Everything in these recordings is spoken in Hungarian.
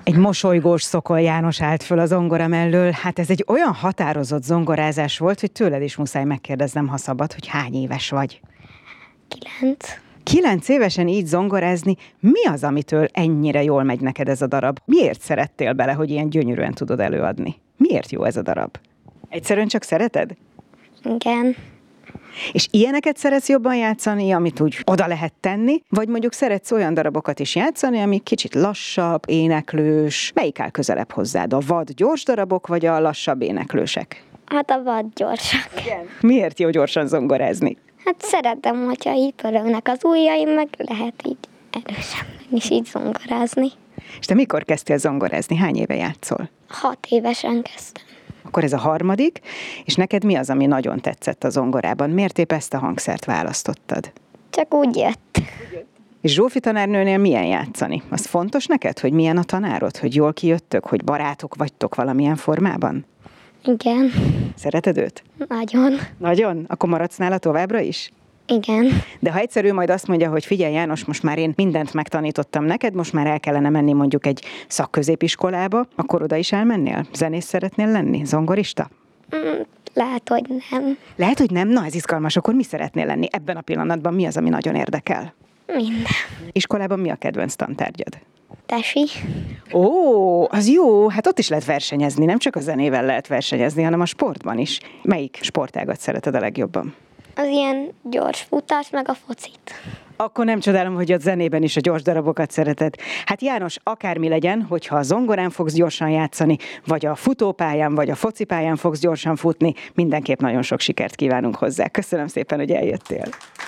Egy mosolygós Szokol János állt föl a zongora mellől. Hát ez egy olyan határozott zongorázás volt, hogy tőled is muszáj megkérdeznem, ha szabad, hogy hány éves vagy? 9. 9 évesen így zongorázni, mi az, amitől ennyire jól megy neked ez a darab? Miért szerettél bele, hogy ilyen gyönyörűen tudod előadni? Miért jó ez a darab? Egyszerűen csak szereted? Igen. És ilyeneket szeretsz jobban játszani, amit úgy oda lehet tenni, vagy mondjuk szeretsz olyan darabokat is játszani, ami kicsit lassabb, éneklős? Melyik áll közelebb hozzád? A vad gyors darabok, vagy a lassabb éneklősek? Hát a vad gyorsak. Igen. Miért jó gyorsan zongorázni? Hát szeretem, hogyha így pörögnek az ujjaim, meg lehet így erősen is így zongorázni. És te mikor kezdtél zongorázni? Hány éve játszol? 6 évesen kezdtem. Akkor ez a harmadik, és neked mi az, ami nagyon tetszett a zongorában? Miért épp ezt a hangszert választottad? Csak úgy jött. És Zsófi tanárnőnél milyen játszani? Az fontos neked, hogy milyen a tanárod? Hogy jól kijöttök? Hogy barátok vagytok valamilyen formában? Igen. Szereted őt? Nagyon. Nagyon? Akkor maradsz nála továbbra is? Igen. De ha egyszer ő majd azt mondja, hogy figyelj János, most már én mindent megtanítottam neked, most már el kellene menni mondjuk egy szakközépiskolába, akkor oda is elmennél? Zenész szeretnél lenni? Zongorista? Lehet, hogy nem. Lehet, hogy nem? Na, ez izgalmas. Akkor mi szeretnél lenni? Ebben a pillanatban mi az, ami nagyon érdekel? Minden. Iskolában mi a kedvenc tantárgyad? Tesi. Ó, az jó, hát ott is lehet versenyezni, nem csak a zenével lehet versenyezni, hanem a sportban is. Melyik sportágat szereted a legjobban? Az ilyen gyors futás, meg a focit. Akkor nem csodálom, hogy a zenében is a gyors darabokat szereted. Hát János, akármi legyen, hogyha a zongorán fogsz gyorsan játszani, vagy a futópályán, vagy a focipályán fogsz gyorsan futni, mindenképp nagyon sok sikert kívánunk hozzá. Köszönöm szépen, hogy eljöttél.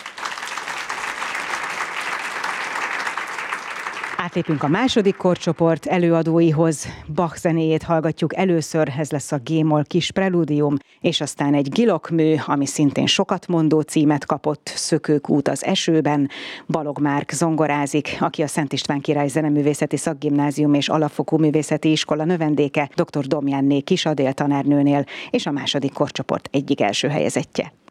Átlépünk a második korcsoport előadóihoz. Bach zenéjét hallgatjuk először, ez lesz a G-moll kis prelúdium, és aztán egy gilokmű, ami szintén sokat mondó címet kapott, Szökőkút az esőben. Balog Márk zongorázik, aki a Szent István Király Zeneművészeti Szakgimnázium és Alapfokú Művészeti Iskola növendéke, dr. Domjánné Kis Adél tanárnőnél, és a második korcsoport egyik első helyezettje.